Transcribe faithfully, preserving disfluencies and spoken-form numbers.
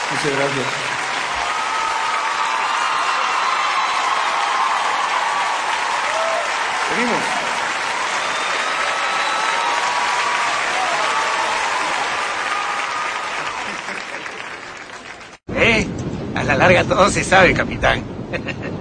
Muchas gracias. Seguimos. Eh, a la larga todo se sabe, capitán.